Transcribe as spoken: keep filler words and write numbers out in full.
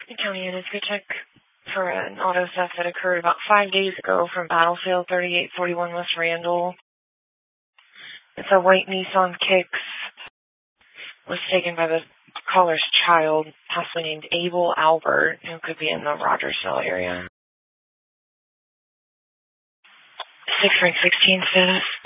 County units go check for an auto theft that occurred about five days ago from Battlefield thirty-eight forty-one West Randall. It's a white Nissan Kicks. Was taken by the caller's child, possibly named Abel Albert, who could be in the Rogersville area. Six rank sixteen status.